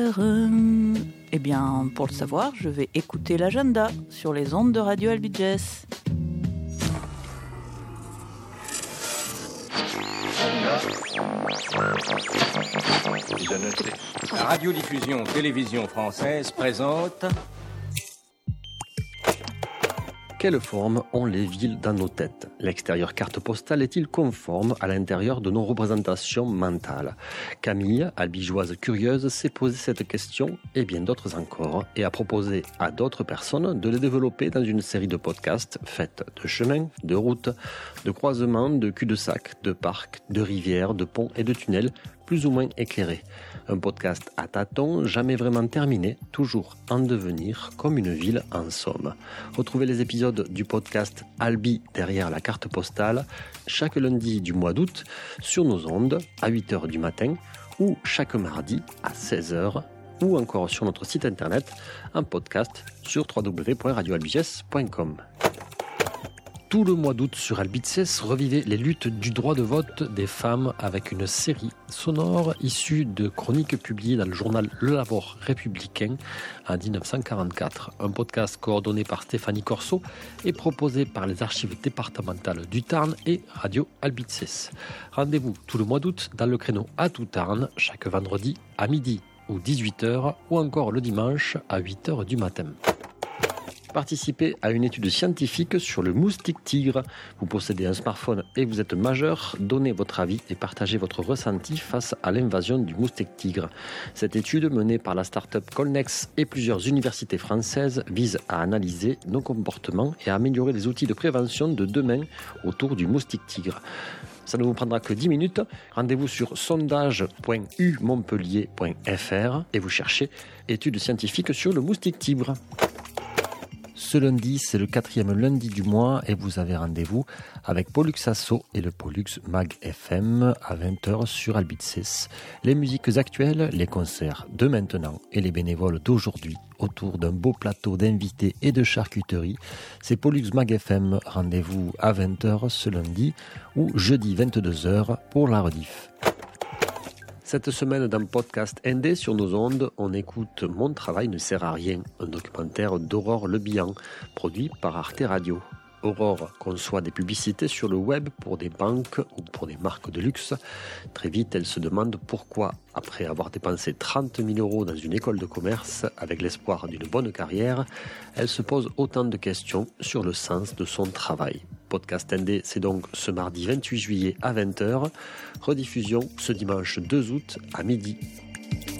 Eh bien, pour le savoir, je vais écouter l'agenda sur les ondes de Radio Albi Jazz. La radiodiffusion télévision française présente... Quelle forme ont les villes dans nos têtes ? L'extérieur carte postale est-il conforme à l'intérieur de nos représentations mentales ? Camille, albigeoise curieuse, s'est posé cette question et bien d'autres encore et a proposé à d'autres personnes de les développer dans une série de podcasts faits de chemins, de routes, de croisements, de cul-de-sac, de parcs, de rivières, de ponts et de tunnels plus ou moins éclairés. Un podcast à tâtons, jamais vraiment terminé, toujours en devenir, comme une ville en somme. Retrouvez les épisodes du podcast Albi derrière la carte postale chaque lundi du mois d'août sur nos ondes à 8h du matin ou chaque mardi à 16h ou encore sur notre site internet en podcast sur www.radioalbiges.com. Tout le mois d'août sur Albices, revivez les luttes du droit de vote des femmes avec une série sonore issue de chroniques publiées dans le journal Le Labor républicain en 1944. Un podcast coordonné par Stéphanie Corso et proposé par les archives départementales du Tarn et Radio Albices. Rendez-vous tout le mois d'août dans le créneau à tout Tarn, chaque vendredi à midi ou 18h ou encore le dimanche à 8h du matin. Participez à une étude scientifique sur le moustique tigre. Vous possédez un smartphone et vous êtes majeur, donnez votre avis et partagez votre ressenti face à l'invasion du moustique tigre. Cette étude menée par la start-up Colnex et plusieurs universités françaises vise à analyser nos comportements et à améliorer les outils de prévention de demain autour du moustique tigre. Ça ne vous prendra que 10 minutes. Rendez-vous sur sondage.umontpellier.fr et vous cherchez études scientifiques sur le moustique tigre. Ce lundi, c'est le 4e lundi du mois et vous avez rendez-vous avec Pollux Asso et le Pollux Mag FM à 20h sur Albices. Les musiques actuelles, les concerts de maintenant et les bénévoles d'aujourd'hui autour d'un beau plateau d'invités et de charcuterie. C'est Pollux Mag FM, rendez-vous à 20h ce lundi ou jeudi 22h pour la rediff. Cette semaine dans Podcast ND sur nos ondes, on écoute Mon travail ne sert à rien, un documentaire d'Aurore Lebihan, produit par Arte Radio. Aurore conçoit des publicités sur le web pour des banques ou pour des marques de luxe. Très vite, elle se demande pourquoi, après avoir dépensé 30 000 € dans une école de commerce avec l'espoir d'une bonne carrière, elle se pose autant de questions sur le sens de son travail. Podcast ND, c'est donc ce mardi 28 juillet à 20h. Rediffusion ce dimanche 2 août à midi.